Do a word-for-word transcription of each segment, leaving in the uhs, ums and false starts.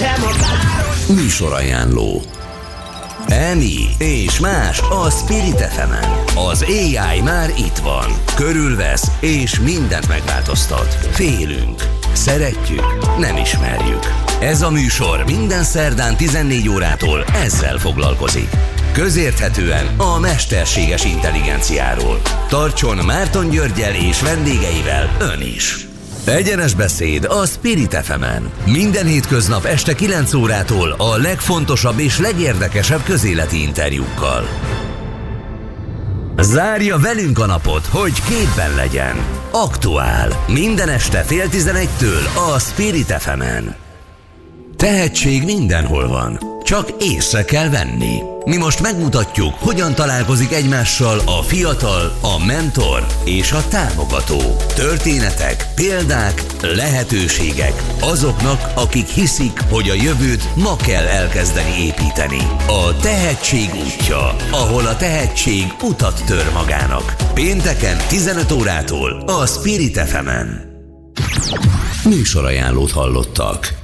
Szeretem a város. Műsorajánló. Emi és más a Spirit ef emen. Az á i már itt van. Körülvesz és mindent megváltoztat. Félünk. Szeretjük. Nem ismerjük. Ez a műsor minden szerdán tizennégy órától ezzel foglalkozik. Közérthetően a mesterséges intelligenciáról. Tartson Márton Györggyel és vendégeivel ön is. Egyenes beszéd a Spirit ef emen. Minden hétköznap este kilenc órától a legfontosabb és legérdekesebb közéleti interjúkkal. Zárja velünk a napot, hogy képben legyen. Aktuál. Minden este fél tizenegytől a Spirit ef emen. Tehetség mindenhol van, csak észre kell venni. Mi most megmutatjuk, hogyan találkozik egymással a fiatal, a mentor és a támogató. Történetek, példák, lehetőségek azoknak, akik hiszik, hogy a jövőt ma kell elkezdeni építeni. A tehetség útja, ahol a tehetség utat tör magának. Pénteken tizenöt órától a Spirit ef emen. Műsorajánlót hallottak.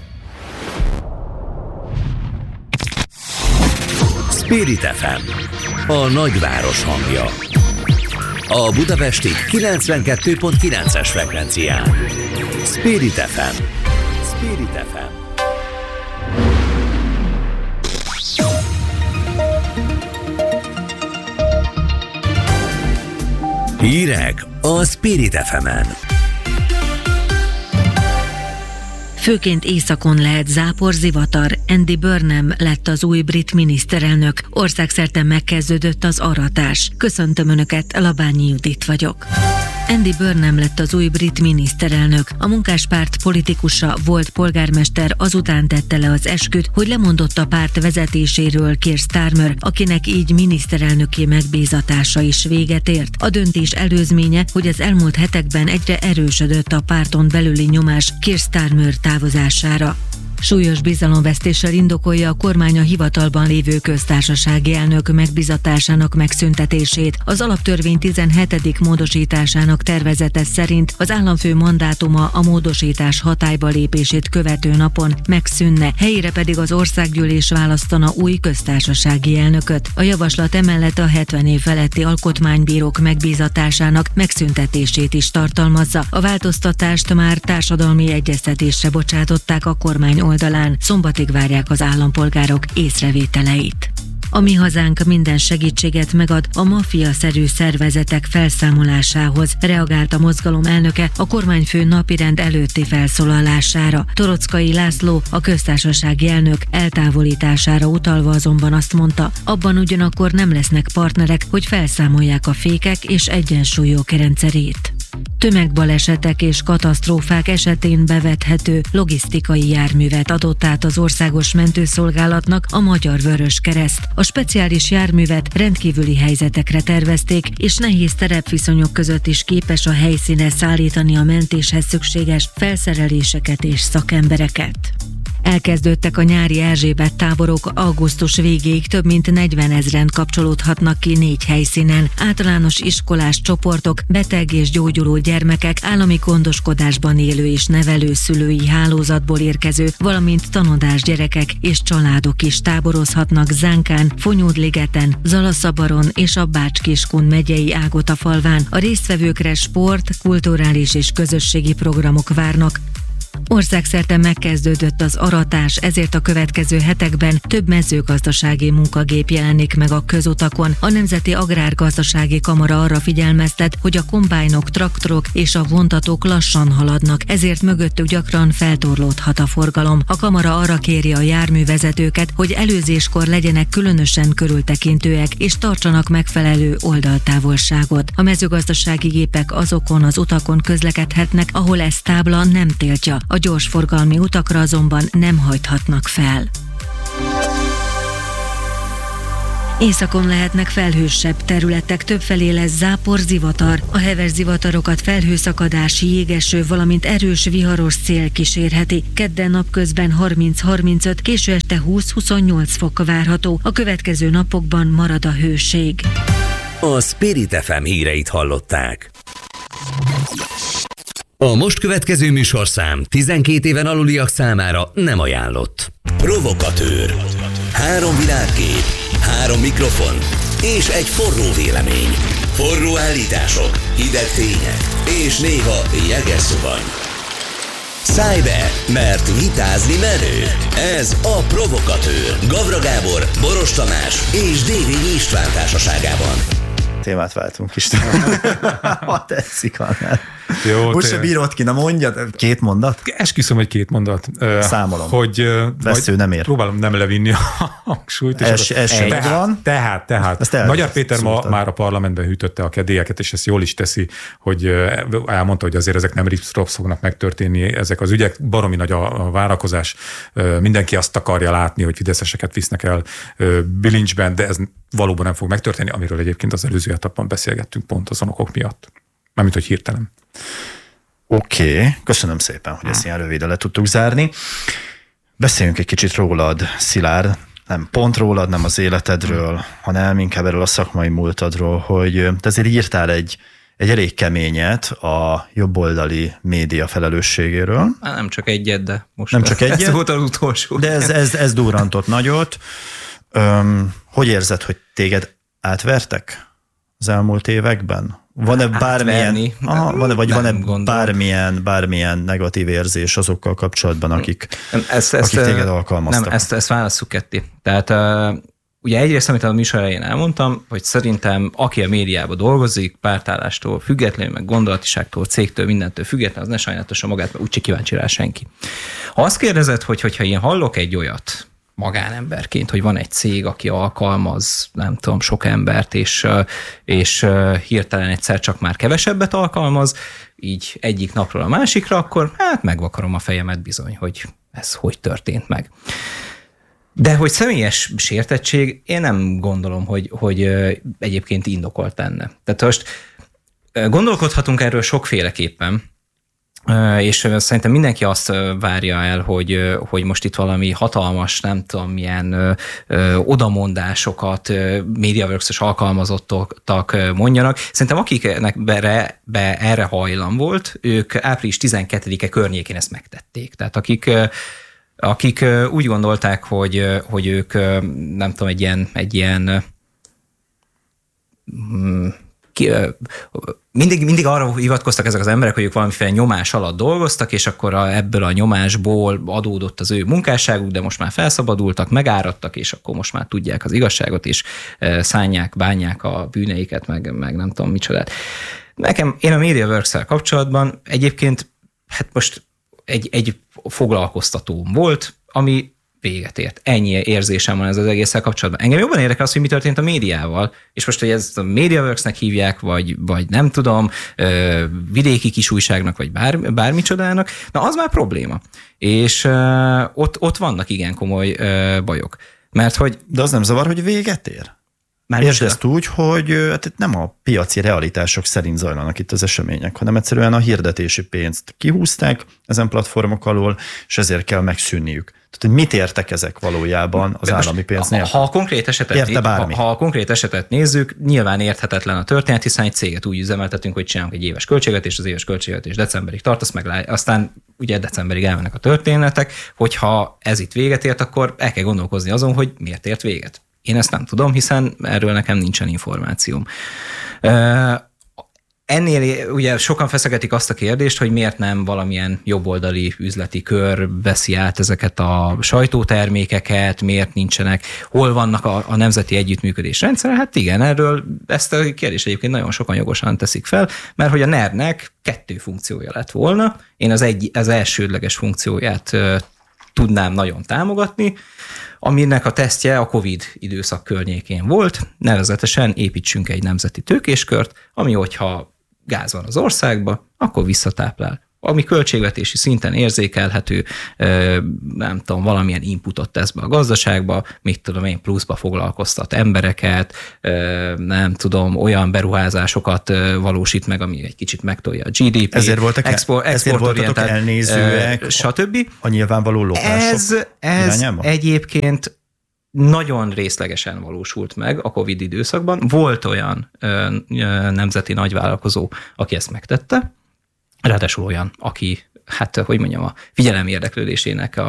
Spirit ef em, a nagyváros hangja. A budapesti kilencvenkettő pont kilences frekvencián. Spirit ef em. Spirit ef em. Hírek a Spirit ef emen. Főként északon lehet zápor, zivatar. Andy Burnham lett az új brit miniszterelnök. Országszerte megkezdődött az aratás. Köszöntöm Önöket, Labányi Judit vagyok. Andy Burnham lett az új brit miniszterelnök. A munkáspárt politikusa, volt polgármester azután tette le az esküt, hogy lemondott a párt vezetéséről Keir Starmer, akinek így miniszterelnöki megbízatása is véget ért. A döntés előzménye, hogy az elmúlt hetekben egyre erősödött a párton belüli nyomás Keir Starmer távozására. Súlyos bizalomvesztéssel indokolja a kormány a hivatalban lévő köztársasági elnök megbízatásának megszüntetését. Az alaptörvény tizenhetedik módosításának tervezete szerint az államfő mandátuma a módosítás hatályba lépését követő napon megszűnne, helyére pedig az országgyűlés választana új köztársasági elnököt. A javaslat emellett a hetven év feletti alkotmánybírók megbízatásának megszüntetését is tartalmazza. A változtatást már társadalmi egyeztetésre bocsátották a kormány oldalán, szombatig várják az állampolgárok észrevételeit. A Mi Hazánk minden segítséget megad a maffia-szerű szervezetek felszámolásához, reagált a mozgalom elnöke a kormányfő napirend előtti felszólalására. Toroczkai László, a köztársasági elnök eltávolítására utalva azonban azt mondta, abban ugyanakkor nem lesznek partnerek, hogy felszámolják a fékek és egyensúlyok rendszerét. Tömegbalesetek és katasztrófák esetén bevethető logisztikai járművet adott át az Országos Mentőszolgálatnak a Magyar Vöröskereszt. A speciális járművet rendkívüli helyzetekre tervezték, és nehéz terepviszonyok között is képes a helyszínre szállítani a mentéshez szükséges felszereléseket és szakembereket. Elkezdődtek a nyári Erzsébet táborok, augusztus végéig több mint negyvenezren kapcsolódhatnak ki négy helyszínen. Általános iskolás csoportok, beteg és gyógyuló gyermekek, állami gondoskodásban élő és nevelő szülői hálózatból érkező, valamint tanodás gyerekek és családok is táborozhatnak Zánkán, Fonyódligeten, Zalaszabaron és a Bács-Kiskun megyei Ágotafalván. A résztvevőkre sport, kulturális és közösségi programok várnak. Országszerte megkezdődött az aratás, ezért a következő hetekben több mezőgazdasági munkagép jelenik meg a közutakon. A Nemzeti Agrárgazdasági Kamara arra figyelmeztet, hogy a kombájnok, traktorok és a vontatók lassan haladnak, ezért mögöttük gyakran feltorlódhat a forgalom. A kamara arra kéri a járművezetőket, hogy előzéskor legyenek különösen körültekintőek és tartsanak megfelelő oldaltávolságot. A mezőgazdasági gépek azokon az utakon közlekedhetnek, ahol ez tábla nem tiltja. A gyorsforgalmi utakra azonban nem hajthatnak fel. Északon lehetnek felhősebb területek, többfelé lesz zápor, zivatar. A heves zivatarokat felhőszakadás, jégeső, valamint erős viharos szél kísérheti. Kedden napközben harminc-harmincöt, késő este húsz-huszonnyolc fok várható. A következő napokban marad a hőség. A Spirit ef em híreit hallották. A most következő műsorszám tizenkét éven aluliak számára nem ajánlott. Provokatőr. Három világkép, három mikrofon és egy forró vélemény. Forró állítások, hideg tények és néha jeges szuvany. Szállj be, mert vitázni menő. Ez a Provokatőr. Gavra Gábor, Boros Tamás és Dévényi István társaságában. Témát váltunk, István. Ha tetszik annál. Jó, úgy se bírod ki, na mondjad, két mondat? Esküszöm, hogy két mondat. Számolom. Hogy vesző nem ér. Próbálom nem levinni a hangsúlyt. Ez, ez sem tehát, van. Tehát, tehát. Magyar Péter ma már a parlamentben hűtötte a kedélyeket, és ezt jól is teszi, hogy elmondta, hogy azért ezek nem ripsz fognak megtörténni, ezek az ügyek, baromi nagy a várakozás. Mindenki azt akarja látni, hogy fideszeseket visznek el bilincsben, de ez valóban nem fog megtörténni, amiről egyébként az előző etapban beszélgettünk pont azon okok miatt. Mármint, hogy hirtelen. Oké, okay. Köszönöm szépen, hogy ezt ilyen röviden le tudtuk zárni. Beszéljünk egy kicsit rólad, Szilárd. Nem pont rólad, nem az életedről, hanem inkább erről a szakmai múltadról, hogy te azért írtál egy, egy elég keményet a jobboldali média felelősségéről. Már nem csak egyet, de most nem csak egyet, ez volt az utolsó. De ez, ez, ez durrantott nagyot. Öm, hogy érzed, hogy téged átvertek az elmúlt években? Van-e bármilyen, aha, van-e, vagy van-e bármilyen, bármilyen negatív érzés azokkal kapcsolatban, akik, ezt, akik ezt, téged alkalmaztak? Nem, ezt, ezt válasszuk ketté. Tehát uh, ugye egyrészt, amit a műsor elején elmondtam, hogy szerintem aki a médiában dolgozik, pártállástól függetlenül, meg gondolatiságtól, cégtől, mindentől függetlenül, az ne sajnáltassa magát, mert úgyse kíváncsi rá senki. Ha azt kérdezed, hogy hogyha én hallok egy olyat, magánemberként, hogy van egy cég, aki alkalmaz, nem tudom, sok embert, és, és hirtelen egyszer csak már kevesebbet alkalmaz, így egyik napról a másikra, akkor hát megvakarom a fejemet bizony, hogy ez hogy történt meg. De hogy személyes sértettség, én nem gondolom, hogy, hogy egyébként indokolt lenne. Tehát most gondolkodhatunk erről sokféleképpen, és szerintem mindenki azt várja el, hogy, hogy most itt valami hatalmas, nem tudom, milyen ö, ö, odamondásokat MediaWorks-es alkalmazottak mondjanak. Szerintem akiknek be, be erre hajlam volt, ők április tizenkettedike környékén ezt megtették. Tehát akik, akik úgy gondolták, hogy, hogy ők, nem tudom, egy ilyen, egy ilyen ki, Mindig, mindig arra hivatkoztak ezek az emberek, hogy ők valamiféle nyomás alatt dolgoztak, és akkor a, ebből a nyomásból adódott az ő munkásságuk, de most már felszabadultak, megáradtak, és akkor most már tudják az igazságot, és szánják, bánják a bűneiket, meg, meg nem tudom micsodát. Nekem, én a MediaWorks-szel kapcsolatban egyébként hát most egy, egy foglalkoztatóm volt, ami véget ért. Ennyi érzésem van ez az egésszel kapcsolatban. Engem jobban érdekel az, hogy mi történt a médiával, és most, hogy ezt a MediaWorks-nek hívják, vagy, vagy nem tudom, vidéki kis újságnak, vagy bár, bármicsodának, na az már probléma. És ott, ott vannak igen komoly bajok. Mert hogy... De az nem zavar, hogy véget ér? Már értsd ezt úgy, hogy hát nem a piaci realitások szerint zajlanak itt az események, hanem egyszerűen a hirdetési pénzt kihúzták ezen platformok alól, és ezért kell megszűnniük. Tehát, hogy mit értek ezek valójában az most állami pénznél? Ha a konkrét esetet, ha, ha a konkrét esetet nézzük, nyilván érthetetlen a történet, hiszen egy céget úgy üzemeltetünk, hogy csinálunk egy éves költségvetést, az éves költségvetés decemberig tart, azt meg, aztán ugye decemberig elmennek a történetek, hogyha ez itt véget ért, akkor el kell gondolkozni azon, hogy miért ért véget. Én ezt nem tudom, hiszen erről nekem nincsen információm. Ennél ugye sokan feszegetik azt a kérdést, hogy miért nem valamilyen jobboldali üzleti kör veszi át ezeket a sajtótermékeket, miért nincsenek, hol vannak a, a nemzeti együttműködés rendszere. Hát igen, erről ezt a kérdést egyébként nagyon sokan jogosan teszik fel, mert hogy a NER-nek kettő funkciója lett volna. Én az, egy, az elsődleges funkcióját tudnám nagyon támogatni, aminek a tesztje a Covid időszak környékén volt, nevezetesen építsünk egy nemzeti tőkéskört, ami hogyha gáz van az országba, akkor visszatáplál. Ami költségvetési szinten érzékelhető, nem tudom, valamilyen inputot tesz be a gazdaságba, mit tudom én, pluszba foglalkoztat embereket, nem tudom, olyan beruházásokat valósít meg, ami egy kicsit megtolja a gé dé pé, ezért voltak, export, ezért voltatok elnézőek stb. A nyilvánvaló lopások Ez, ez egyébként nagyon részlegesen valósult meg a Covid időszakban. Volt olyan ö, ö, nemzeti nagyvállalkozó, aki ezt megtette, ráadásul olyan, aki, hát hogy mondjam, a figyelem érdeklődésének a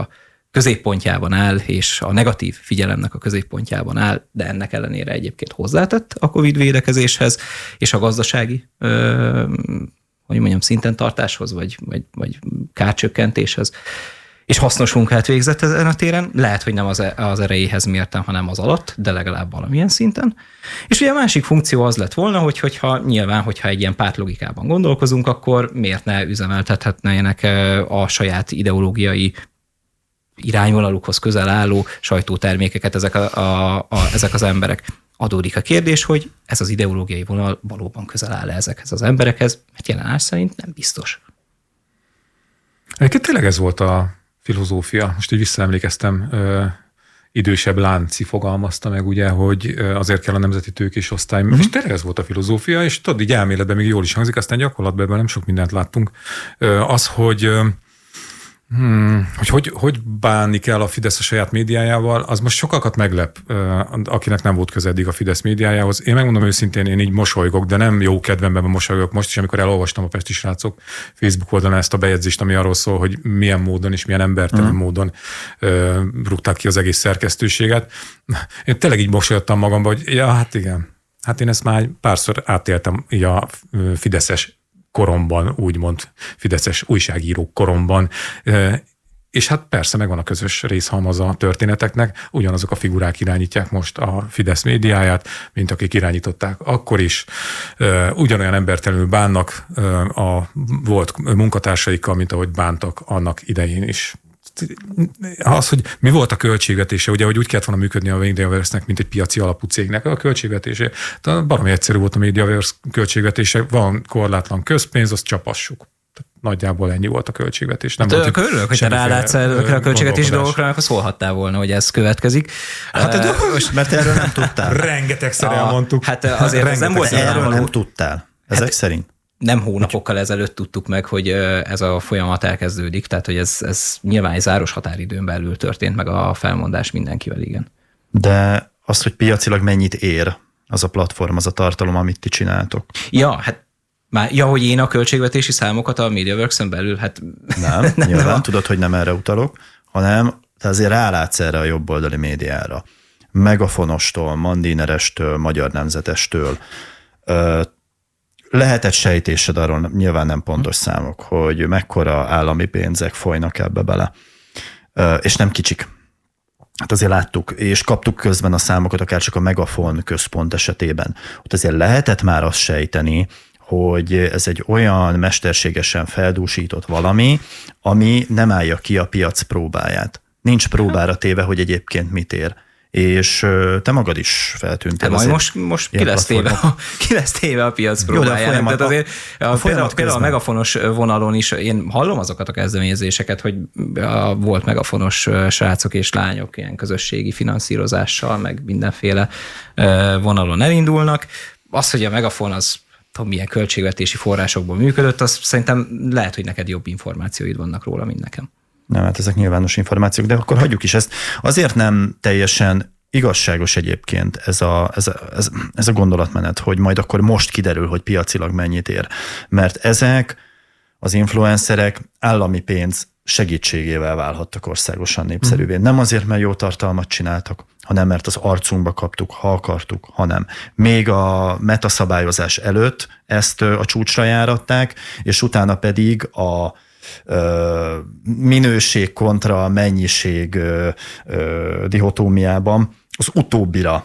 középpontjában áll, és a negatív figyelemnek a középpontjában áll, de ennek ellenére egyébként hozzátett a Covid védekezéshez, és a gazdasági, ö, hogy mondjam, szinten tartáshoz, vagy, vagy, vagy kárcsökkentéshez, és hasznos munkát végzett ezen a téren. Lehet, hogy nem az, az erejéhez mértem, hanem az alatt, de legalább valamilyen szinten. És ugye a másik funkció az lett volna, hogy hogyha nyilván, hogyha egy ilyen pártlogikában gondolkozunk, akkor miért ne üzemeltethetnének a saját ideológiai irányvonalukhoz közel álló sajtótermékeket ezek, a, a, a, ezek az emberek. Adódik a kérdés, hogy ez az ideológiai vonal valóban közel áll ezekhez az emberekhez, mert jelenállás szerint nem biztos. Egyébként tényleg ez volt a filozófia. Most így visszaemlékeztem, ö, idősebb Lánci fogalmazta meg, ugye, hogy azért kell a nemzeti tőkés osztály, uh-huh. és tényleg ez volt a filozófia, és tudod, így elméletben még jól is hangzik, aztán gyakorlatban nem sok mindent láttunk. Ö, az, hogy Hmm, hogy, hogy hogy bánni kell a Fidesz a saját médiájával, az most sokakat meglep, akinek nem volt köze eddig a Fidesz médiájához. Én megmondom őszintén, én így mosolygok, de nem jó kedvemben mosolygok most is, amikor elolvastam a Pesti Srácok Facebook oldalán ezt a bejegyzést, ami arról szól, hogy milyen módon és milyen embertelen uh-huh. módon uh, rúgták ki az egész szerkesztőséget. Én tényleg így mosolyodtam magamba, hogy ja, hát igen, hát én ezt már párszor átéltem így a fideszes koromban, úgymond fideszes újságírók koromban, és hát persze megvan a közös részhalmaza a történeteknek, ugyanazok a figurák irányítják most a Fidesz médiáját, mint akik irányították akkor is. Ugyanolyan embertelenül bánnak a volt munkatársaikkal, mint ahogy bántak annak idején is. Az, hogy mi volt a költségvetése, ugye, hogy úgy kellett volna működni a Mediaverse-nek, mint egy piaci alapú cégnek a költségvetése. Tehát baromi egyszerű volt a Mediaverse költségvetése, van korlátlan közpénz, azt csapassuk. Nagyjából ennyi volt a költségvetés. Nem hát örülök, hogy te rálátsz ezekre a költségvetési dolgokra, akkor szólhattál volna, hogy ez következik. Hát, uh, most, mert erről nem tudtál. Rengetegszer elmondtuk. Hát azért ez nem volt erről nem tudtál, ezek hát, szerint. Nem hónapokkal ezelőtt tudtuk meg, hogy ez a folyamat elkezdődik, tehát hogy ez, ez nyilván egy záros határidőn belül történt meg a felmondás mindenkivel, igen. De az, hogy piacilag mennyit ér az a platform, az a tartalom, amit ti csináltok? Ja, hát már, ja, hogy én a költségvetési számokat a Mediaworks-en belül, hát... Nem, nem nyilván nem. Tudod, hogy nem erre utalok, hanem te azért rálátsz erre a jobboldali médiára. Megafonostól, Mandinerestől, Magyar Nemzetestől, lehetett sejtésed arról, nyilván nem pontos számok, hogy mekkora állami pénzek folynak ebbe bele, és nem kicsik. Hát azért láttuk, és kaptuk közben a számokat, akár csak a Megafon központ esetében. Ott azért lehetett már azt sejteni, hogy ez egy olyan mesterségesen feldúsított valami, ami nem állja ki a piac próbáját. Nincs próbára téve, hogy egyébként mit ér. És te magad is feltűntél. Majd most, most ki, lesz téve a, ki lesz téve a piac próbájának. Tehát azért a, a, például, például a megafonos vonalon is, én hallom azokat a kezdeményezéseket, hogy a, volt megafonos srácok és lányok ilyen közösségi finanszírozással, meg mindenféle vonalon elindulnak. Az, hogy a megafon az tudom, milyen költségvetési forrásokból működött, az szerintem lehet, hogy neked jobb információid vannak róla, mint nekem. Nem, hát ezek nyilvános információk, de akkor hagyjuk is ezt. Azért nem teljesen igazságos egyébként ez a, ez a, ez, ez a gondolatmenet, hogy majd akkor most kiderül, hogy piacilag mennyit ér. Mert ezek az influencerek állami pénz segítségével válhattak országosan népszerűvé. Nem azért, mert jó tartalmat csináltak, hanem mert az arcunkba kaptuk, ha akartuk, hanem még a metaszabályozás előtt ezt a csúcsra járatták, és utána pedig a minőség kontra mennyiség dihotómiában az utóbbira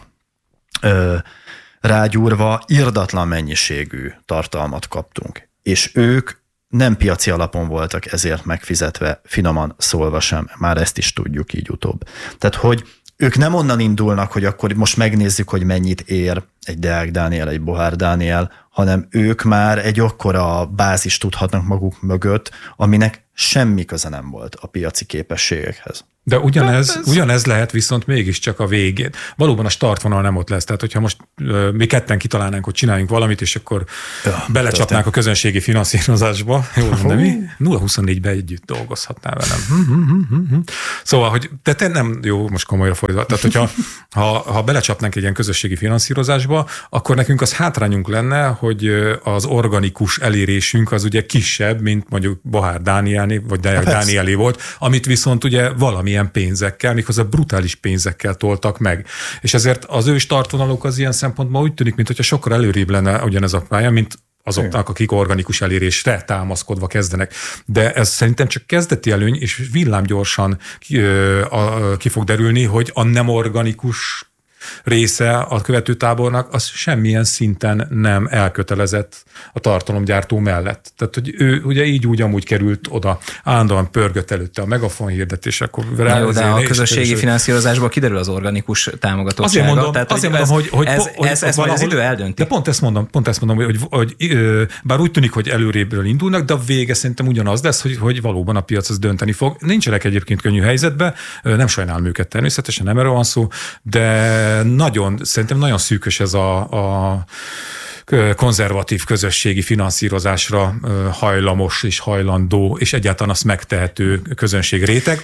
rágyúrva irdatlan mennyiségű tartalmat kaptunk. És ők nem piaci alapon voltak ezért megfizetve, finoman szólva sem, már ezt is tudjuk így utóbb. Tehát, hogy ők nem onnan indulnak, hogy akkor most megnézzük, hogy mennyit ér egy Deák Dániel, egy Bohár Dániel, hanem ők már egy akkora bázist tudhatnak maguk mögött, aminek semmi köze nem volt a piaci képességekhez. De ugyanez, ez... ugyanez lehet viszont mégiscsak a végén. Valóban a startvonal nem ott lesz. Tehát, hogyha most uh, mi ketten kitalálnánk, hogy csináljunk valamit, és akkor ja, belecsapnánk történt. A közönségi finanszírozásba. Jól mondom, mi? nulla huszonnégyben együtt dolgozhatnál velem. Szóval, hogy te, te nem jó, most komolyra fordítva. Tehát, hogyha ha, ha belecsapnánk egy ilyen közösségi finanszírozásba, számolva, akkor nekünk az hátrányunk lenne, hogy az organikus elérésünk az ugye kisebb, mint mondjuk Bohár Dánielné, vagy Dánielé volt, amit viszont ugye valamilyen pénzekkel, méghozzá brutális pénzekkel toltak meg. És ezért az ő startvonaluk az ilyen szempontból úgy tűnik, mintha sokkal előrébb lenne ugyanez a pálya, mint azoknak, akik organikus elérésre támaszkodva kezdenek. De ez szerintem csak kezdeti előny, és villámgyorsan ki, a, ki fog derülni, hogy a nem organikus része a követőtábornak, az semmilyen szinten nem elkötelezett a tartalomgyártó mellett. Tehát, hogy ő ugye így úgy amúgy került oda, állandóan pörgött előtte a megafon hirdetés, akkor rá. Jó, de a közösségi finanszírozásból kiderül az organikus támogatottsága. Azért mondom, tehát, azért hogy mondom, ez, hogy, hogy, ez, hogy, ez, ez valahol, az idő eldönti. De pont ezt mondom, pont ezt mondom, hogy, hogy, hogy bár úgy tűnik, hogy előrébbről indulnak, de a vége szerintem ugyanaz lesz, hogy, hogy valóban a piac az dönteni fog. Nincsenek egyébként könnyű helyzetben, nem sajnálom őket természetesen, nem erről van szó, de nagyon szerintem nagyon szűkös ez a, a konzervatív közösségi finanszírozásra hajlamos és hajlandó, és egyáltalán azt megtehető közönség réteg.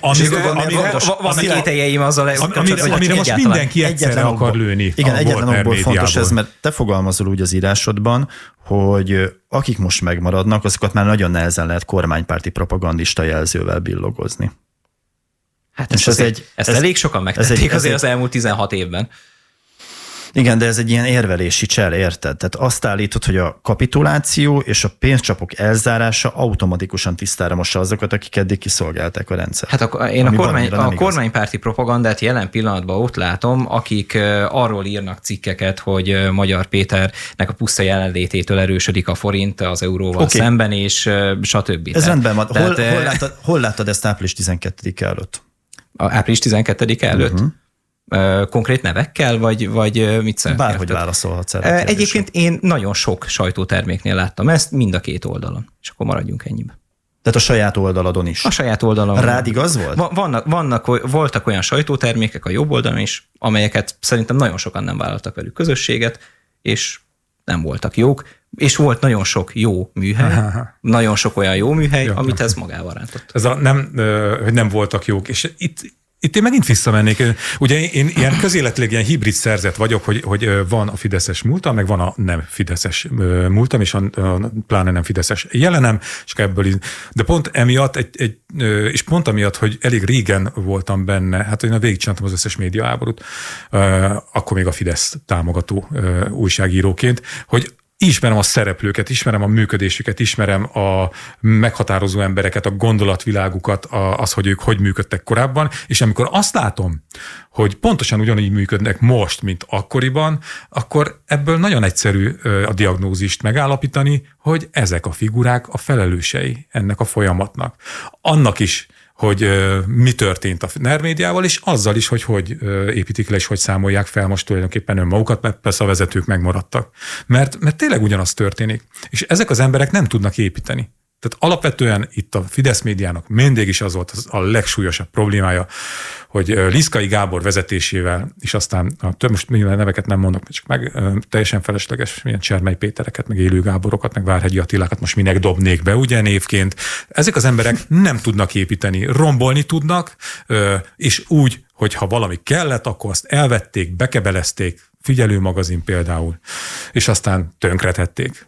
Van kételjeim azzal, amire most mindenki egyszerre akar lőni. Igen, egyetlen okból fontos ez, mert te fogalmazol úgy az írásodban, hogy akik most megmaradnak, azokat már nagyon nehezen lehet kormánypárti propagandista jelzővel billogozni. Hát ezt, ez egy, ezt ez, elég sokan megtették egy, azért az elmúlt tizenhat évben. Igen, de ez egy ilyen érvelési csel, érted? Tehát azt állítod, hogy a kapituláció és a pénzcsapok elzárása automatikusan tisztára mossa azokat, akik eddig kiszolgálták a rendszert. Hát a, én a, kormány, a kormánypárti propagandát jelen pillanatban ott látom, akik arról írnak cikkeket, hogy Magyar Péternek a puszta jelenlététől erősödik a forint az euróval okay. szemben, és stb. Ez rendben van. Hol, hol, láttad, hol láttad ezt április tizenkettedike előtt? A április tizenkettedike előtt? Uh-huh. Konkrét nevekkel, vagy, vagy mit szeretnél? Bárhogy válaszolhatsz erre. Egyébként én nagyon sok sajtóterméknél láttam ezt, mind a két oldalon. És akkor maradjunk ennyibe. Tehát a saját oldaladon is? A saját oldalon. Rád igaz volt? Vannak, vannak, voltak olyan sajtótermékek a jobb oldalon is, amelyeket szerintem nagyon sokan nem vállaltak velük közösséget, és nem voltak jók, és volt nagyon sok jó műhely, Aha. nagyon sok olyan jó műhely, jó, amit ez magával rántott. Ez a nem, hogy nem voltak jók, és itt Itt én megint visszamennék. Ugye én ilyen közéletileg ilyen hibrid szerzet vagyok, hogy, hogy van a fideszes múltam, meg van a nem fideszes múltam, és a, a pláne nem fideszes jelenem, és ebből is. De pont emiatt, egy, egy, és pont amiatt, hogy elég régen voltam benne, hát én végigcsináltam az összes média háborút, akkor még a Fidesz támogató újságíróként, hogy ismerem a szereplőket, ismerem a működésüket, ismerem a meghatározó embereket, a gondolatvilágukat, az, hogy ők hogy működtek korábban, és amikor azt látom, hogy pontosan ugyanígy működnek most, mint akkoriban, akkor ebből nagyon egyszerű a diagnózist megállapítani, hogy ezek a figurák a felelősei ennek a folyamatnak. Annak is, hogy mi történt a NER médiával, és azzal is, hogy hogy építik le, és hogy számolják fel most tulajdonképpen önmagukat, mert persze a vezetők megmaradtak. Mert, mert tényleg ugyanaz történik. És ezek az emberek nem tudnak építeni. Tehát alapvetően itt a Fidesz médiának mindig is az volt az a legsúlyosabb problémája, hogy Liszkai Gábor vezetésével, és aztán a több, most minden neveket nem mondok, csak meg teljesen felesleges ilyen Csermely Pétereket, meg Élő Gáborokat, meg Várhegyi Attilákat most minek dobnék be, ugye névként. Ezek az emberek nem tudnak építeni, rombolni tudnak, és úgy, hogy ha valami kellett, akkor azt elvették, bekebelezték, Figyelő magazin például, és aztán tönkretették.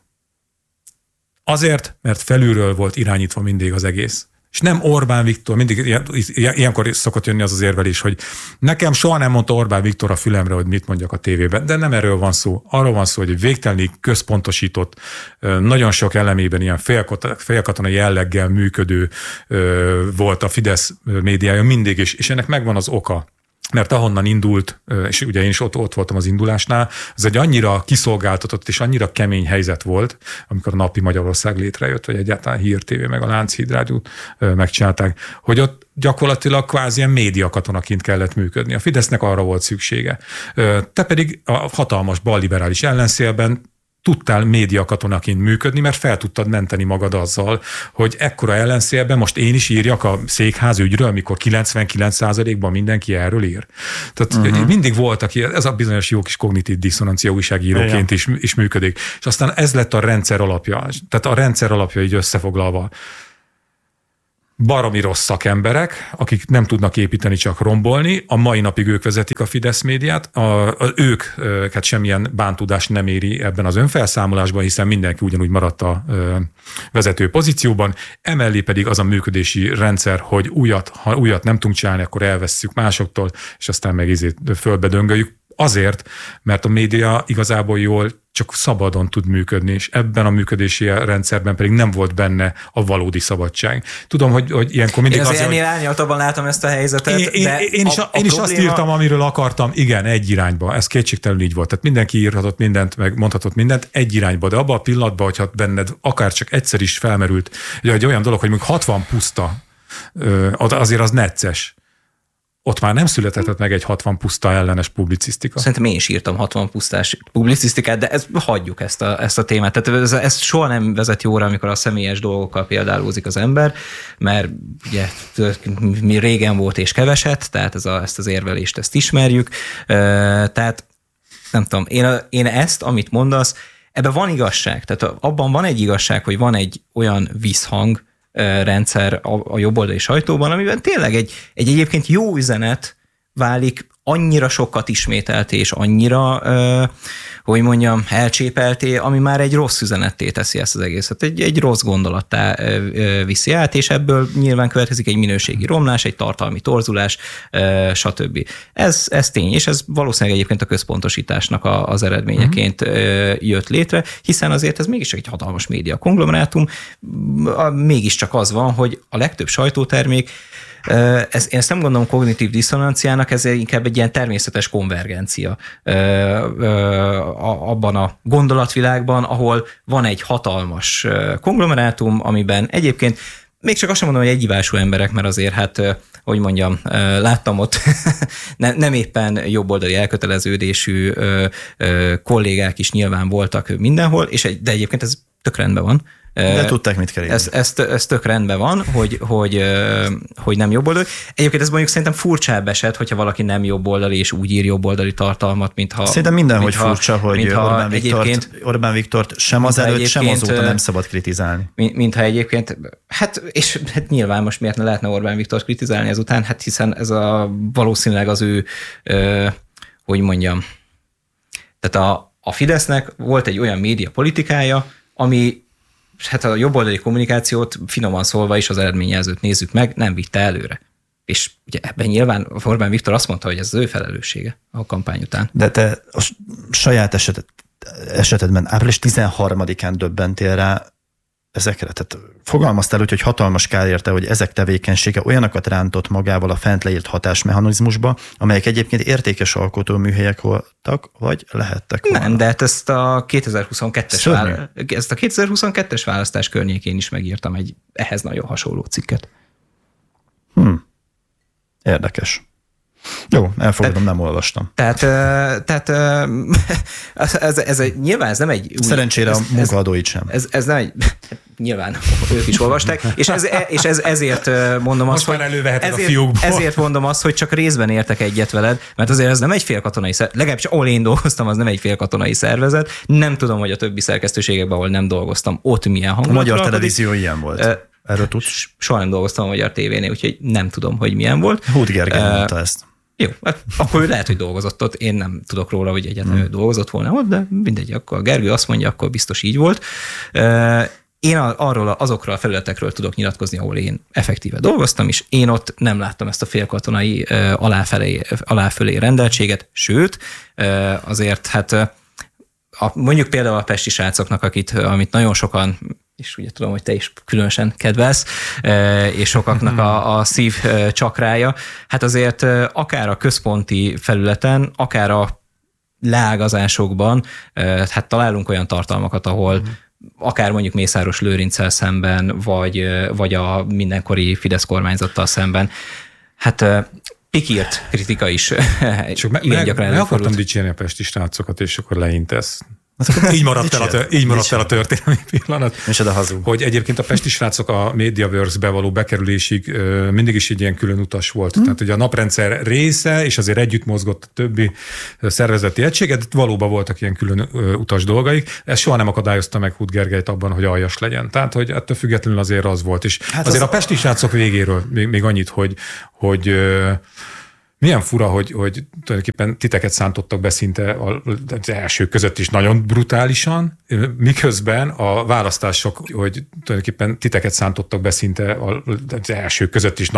Azért, mert felülről volt irányítva mindig az egész. És nem Orbán Viktor, mindig ilyenkor szokott jönni az az érvelés, hogy nekem soha nem mondta Orbán Viktor a fülemre, hogy mit mondjak a tévében, de nem erről van szó. Arról van szó, hogy egy végtelenül központosított, nagyon sok elemében ilyen félkatona jelleggel működő volt a Fidesz médiája mindig is, és ennek megvan az oka. Mert ahonnan indult, és ugye én is ott, ott voltam az indulásnál, ez egy annyira kiszolgáltatott és annyira kemény helyzet volt, amikor a Napi Magyarország létrejött, vagy egyáltalán Hír té vé meg a Lánchíd Rádiót megcsinálták, hogy ott gyakorlatilag kvázi ilyen médiakatonaként kellett működni. A Fidesznek arra volt szüksége. Te pedig a hatalmas balliberális ellenszélben tudtál médiakatonaként működni, mert fel tudtad menteni magad azzal, hogy ekkora ellenszélben most én is írjak a székház ügyről, amikor kilencvenkilenc százalékban mindenki erről ír. Tehát uh-huh. mindig voltak ilyen, ez a bizonyos jó kis kognitív diszonancia újságíróként is, is működik. És aztán ez lett a rendszer alapja. Tehát a rendszer alapja így összefoglalva. baromi rossz szakemberek, akik nem tudnak építeni, csak rombolni. A mai napig ők vezetik a Fidesz médiát. A, a, őket semmilyen bántudás nem éri ebben az önfelszámolásban, hiszen mindenki ugyanúgy maradt a ö, vezető pozícióban. Emellé pedig az a működési rendszer, hogy újat, ha újat nem tudunk csinálni, akkor elvesszük másoktól, és aztán meg izét fölbedöngöljük. Azért, mert a média igazából jól csak szabadon tud működni, és ebben a működési rendszerben pedig nem volt benne a valódi szabadság. Tudom, hogy, hogy ilyenkor mindig én az, ennél árnyaltabban látom ezt a helyzetet. Én, de én, én is, a, a, én a is probléma... azt írtam, amiről akartam, igen, egy irányba. Ez kétségtelenül így volt. Tehát mindenki írhatott mindent, meg mondhatott mindent egy irányba, de abban a pillanatban, hogyha benned akár csak egyszer is felmerült egy olyan dolog, hogy mondjuk hatvan puszta, azért az necces. Ott már nem született meg egy hatvan puszta ellenes publicisztika. Szerintem én is írtam hatvan pusztás publicisztikát, de ez, hagyjuk ezt a, ezt a témát. Tehát ez, ez soha nem vezet jóra, amikor a személyes dolgokkal példálózik az ember, mert ugye mi régen volt és keveset, tehát ez a, ezt az érvelést ezt ismerjük. Tehát nem tudom, én, én ezt, amit mondasz, ebben van igazság. Tehát abban van egy igazság, hogy van egy olyan visszhang, rendszer a, a jobboldali sajtóban, amiben tényleg egy, egy egyébként jó üzenet válik annyira sokat ismételté és annyira, uh, hogy mondjam, elcsépelté, ami már egy rossz üzenetté teszi ezt az egészet. Egy, egy rossz gondolattá uh, viszi át, és ebből nyilván következik egy minőségi romlás, egy tartalmi torzulás, uh, stb. Ez, ez tény, és ez valószínűleg egyébként a központosításnak a, az eredményeként uh, jött létre, hiszen azért ez mégiscsak egy hatalmas média konglomerátum, mégiscsak az van, hogy a legtöbb sajtótermék, Ez, én ezt nem gondolom kognitív diszonanciának, ez inkább egy ilyen természetes konvergencia abban a gondolatvilágban, ahol van egy hatalmas konglomerátum, amiben egyébként még csak azt sem mondom, hogy egyivású emberek, mert azért hát, hogy mondjam, láttam ott nem éppen jobboldali elköteleződésű kollégák is nyilván voltak mindenhol, és de egyébként ez tök rendben van. De tudták, mit kell írni. Ez, ez, ez tök rendben van, hogy, hogy, hogy nem jobboldali. Egyébként ez mondjuk szerintem furcsább eset, hogyha valaki nem jobboldali, és úgy ír jobboldali tartalmat, mintha... Szerintem mindenhogy mintha, furcsa, hogy mintha Orbán, Viktort, Orbán Viktort sem az előtt, sem azóta nem szabad kritizálni. Mintha egyébként, hát és hát nyilván most miért ne lehetne Orbán Viktort kritizálni ezután, hát hiszen ez a valószínűleg az ő, ö, hogy mondjam, tehát a, a Fidesznek volt egy olyan média politikája, ami hát a jobboldali kommunikációt finoman szólva is az eredményjelzőt nézzük meg, nem vitte előre. És ugye ebben nyilván Orbán Viktor azt mondta, hogy ez az ő felelőssége a kampány után. De te a saját eseted, esetedben április tizenharmadikán döbbentél rá ezekre. Tehát fogalmaztál úgy, hogy hatalmas kár érte, hogy ezek tevékenysége olyanokat rántott magával a fent leírt hatásmechanizmusba, amelyek egyébként értékes alkotóműhelyek voltak, vagy lehettek volna. Nem, de hát ezt a kétezer-huszonkettes, vála- ezt a kétezer-huszonkettes választás környékén is megírtam egy ehhez nagyon hasonló cikket. Hmm. Érdekes. Jó, elfogadom, nem olvastam. Tehát, tehát ez, ez, ez egy, nyilván ez nem egy... Szerencsére ez, a munkaadóit sem. Ez, ez nem egy... Nyilván ők is olvasták, és, ez, és ez, ezért mondom most azt, hogy ezért, ezért mondom azt, hogy csak részben értek egyet veled, mert azért ez nem egy félkatonai szervezet, legalábbis ahol én dolgoztam, az nem egy félkatonai szervezet, nem tudom, hogy a többi szerkesztőségekben, ahol nem dolgoztam, ott milyen hangulat. A magyar televízió ilyen volt. Erről tudsz? Soha nem dolgoztam a Magyar tévénél, úgyhogy nem tudom, hogy milyen volt. Húd Gergely uh, mondta ezt. Jó, akkor ő lehet, hogy dolgozott ott, én nem tudok róla, hogy egyáltalán hmm. dolgozott volna ott, de mindegy, akkor a Gergő azt mondja, akkor biztos így volt. Én arról, azokról a felületekről tudok nyilatkozni, ahol én effektíve dolgoztam, és én ott nem láttam ezt a félkatonai aláfelé, aláfölé rendeltséget, sőt, azért hát a, mondjuk például a pesti srácoknak, akit, amit nagyon sokan, és ugye tudom, hogy te is különösen kedvelsz, és sokaknak a, a szív csakrája, hát azért akár a központi felületen, akár a leágazásokban, hát találunk olyan tartalmakat, ahol akár mondjuk Mészáros Lőrinccel szemben, vagy, vagy a mindenkori Fidesz kormányzattal szemben, hát pikírt kritika is. Csak me- meg, meg akartam dicsérni a pesti srácokat, és akkor leintesz. így maradt, el a, így maradt el a történelmi pillanat. Micsoda hazug. Hogy egyébként a pesti srácok a Mediaworks-be való bekerülésig mindig is egy ilyen külön utas volt. Hmm. Tehát ugye a naprendszer része, és azért együtt mozgott a többi szervezeti egységet, valóban voltak ilyen külön utas dolgaik. Ez soha nem akadályozta meg Huth Gergelyt abban, hogy aljas legyen. Tehát, hogy ettől függetlenül azért az volt. És hát azért az... a pesti srácok végéről még, még annyit, hogy, hogy milyen fura, hogy, hogy tulajdonképpen titeket szántottak be szinte az elsők között is nagyon brutálisan, miközben a választások, hogy tulajdonképpen titeket szántottak be szinte az elsők között is